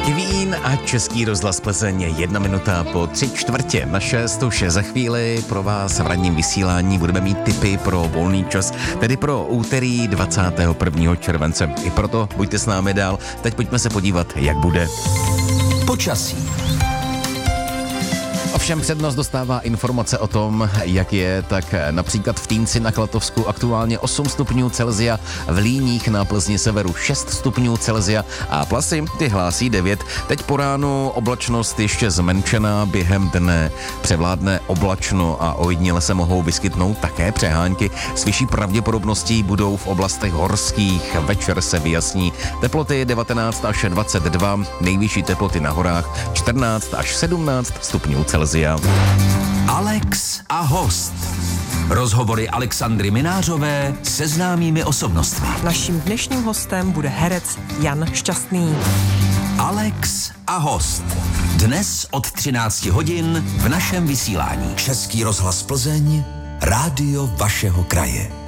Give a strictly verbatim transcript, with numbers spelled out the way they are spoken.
Queen a Český rozhlas Plzeň, jedna minuta po tři čtvrtě na šest, už za chvíli pro vás v ranním vysílání budeme mít tipy pro volný čas, tedy pro úterý dvacátého prvního července. I proto buďte s námi dál, teď pojďme se podívat, jak bude. Počasí. Ovšem přednost dostává informace o tom, jak je, tak například v Týnci na Klatovsku aktuálně osm stupňů Celsia, v Líních na Plzni severu šest stupňů Celsia a Plasy ty hlásí devět. Teď po ránu oblačnost ještě zmenšená, během dne převládne oblačno a ojediněle se mohou vyskytnout také přehánky. S vyšší pravděpodobností budou v oblastech horských, večer se vyjasní. Teploty devatenáct až dvacet dva, nejvyšší teploty na horách čtrnáct až sedmnáct stupňů Celsia. Alex a host. Rozhovory Alexandry Minářové se známými osobnostmi. Naším dnešním hostem bude herec Jan Šťastný. Alex a host. Dnes od třinácti hodin v našem vysílání. Český rozhlas Plzeň, rádio vašeho kraje.